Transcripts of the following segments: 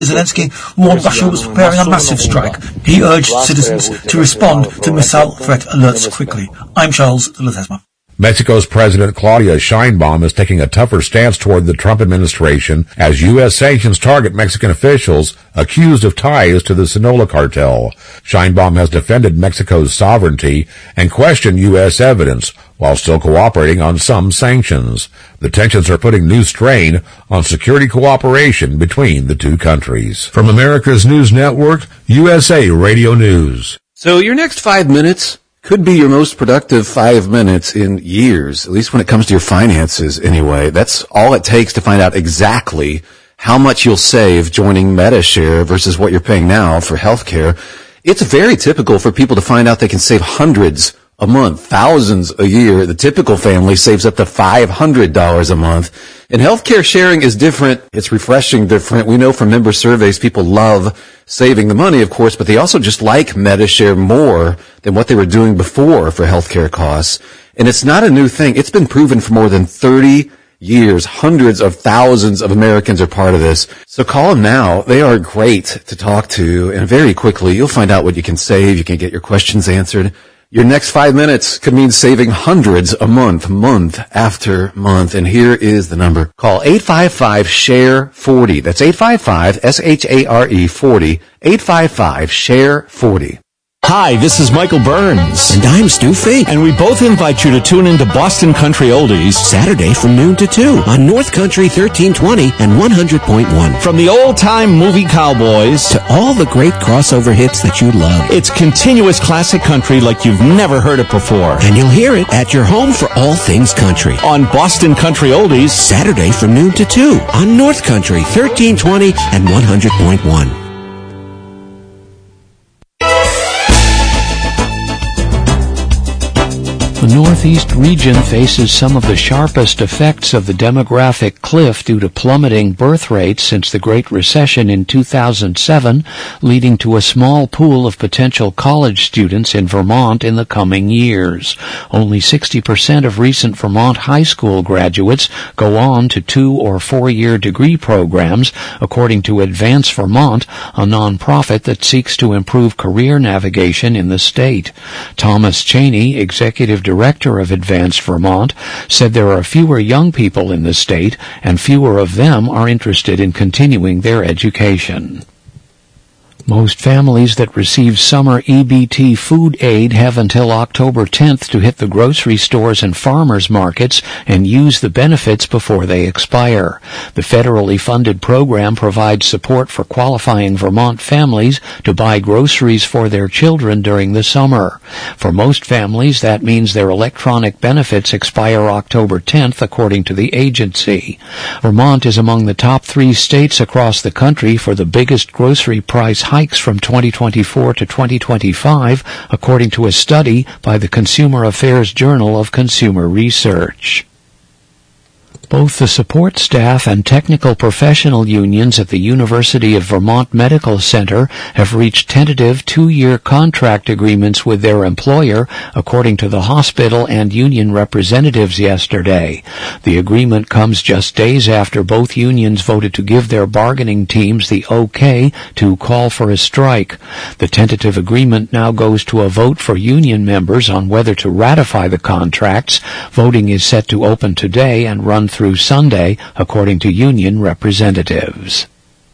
Zelensky warned Russia was preparing a massive strike. He urged citizens to respond to missile threat alerts quickly. I'm Charles de Ledesma. Mexico's President Claudia Sheinbaum is taking a tougher stance toward the Trump administration as U.S. sanctions target Mexican officials accused of ties to the Sinaloa cartel. Sheinbaum has defended Mexico's sovereignty and questioned U.S. evidence while still cooperating on some sanctions. The tensions are putting new strain on security cooperation between the two countries. From America's News Network, USA Radio News. So your next 5 minutes could be your most productive 5 minutes in years, at least when it comes to your finances anyway. That's all it takes to find out exactly how much you'll save joining MediShare versus what you're paying now for healthcare. It's very typical for people to find out they can save hundreds a month, thousands a year. The typical family saves up to $500 a month. And healthcare sharing is different. It's refreshing different. We know from member surveys people love saving the money, of course, but they also just like MediShare more than what they were doing before for healthcare costs. And it's not a new thing. It's been proven for more than 30 years. Hundreds of thousands of Americans are part of this. So call them now. They are great to talk to. And very quickly, you'll find out what you can save. You can get your questions answered. Your next 5 minutes could mean saving hundreds a month, month after month. And here is the number. Call 855-SHARE-40. That's 855-SHARE 40. 855-SHARE-40. Hi, this is Michael Burns. And I'm Stu Fink. And we both invite you to tune into Boston Country Oldies Saturday from noon to 2 on North Country 1320 and 100.1. From the old-time movie cowboys to all the great crossover hits that you love. It's continuous classic country like you've never heard it before. And you'll hear it at your home for all things country. On Boston Country Oldies Saturday from noon to 2 on North Country 1320 and 100.1. The Northeast region faces some of the sharpest effects of the demographic cliff due to plummeting birth rates since the Great Recession in 2007, leading to a small pool of potential college students in Vermont in the coming years. Only 60% of recent Vermont high school graduates go on to 2- or 4-year degree programs, according to Advance Vermont, a nonprofit that seeks to improve career navigation in the state. Thomas Cheney, executive director of Advance Vermont, said there are fewer young people in the state and fewer of them are interested in continuing their education. Most families that receive summer EBT food aid have until October 10th to hit the grocery stores and farmers markets and use the benefits before they expire. The federally funded program provides support for qualifying Vermont families to buy groceries for their children during the summer. For most families, that means their electronic benefits expire October 10th, according to the agency. Vermont is among the top 3 states across the country for the biggest grocery price hikes from 2024 to 2025, according to a study by the Consumer Affairs Journal of Consumer Research. Both the support staff and technical professional unions at the University of Vermont Medical Center have reached tentative 2-year contract agreements with their employer, according to the hospital and union representatives yesterday. The agreement comes just days after both unions voted to give their bargaining teams the okay to call for a strike. The tentative agreement now goes to a vote for union members on whether to ratify the contracts. Voting is set to open today and run through Sunday, according to union representatives.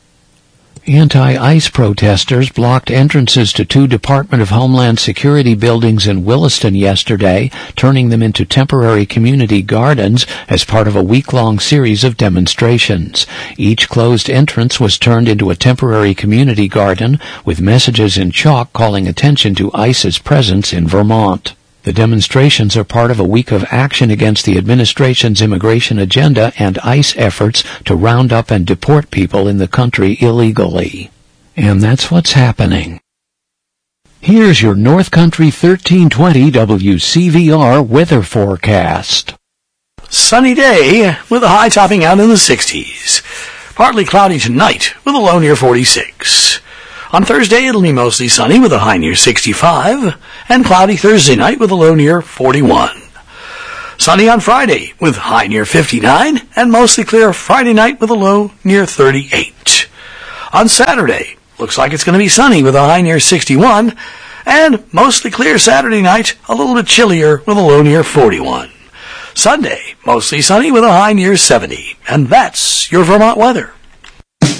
Anti-ICE protesters blocked entrances to 2 Department of Homeland Security buildings in Williston yesterday, turning them into temporary community gardens as part of a week-long series of demonstrations. Each closed entrance was turned into a temporary community garden, with messages in chalk calling attention to ICE's presence in Vermont. The demonstrations are part of a week of action against the administration's immigration agenda and ICE efforts to round up and deport people in the country illegally. And that's what's happening. Here's your North Country 1320 WCVR weather forecast. Sunny day with a high topping out in the 60s. Partly cloudy tonight with a low near 46. On Thursday, it'll be mostly sunny with a high near 65, and cloudy Thursday night with a low near 41. Sunny on Friday with high near 59, and mostly clear Friday night with a low near 38. On Saturday, looks like it's going to be sunny with a high near 61. And mostly clear Saturday night, a little bit chillier with a low near 41. Sunday, mostly sunny with a high near 70. And that's your Vermont weather.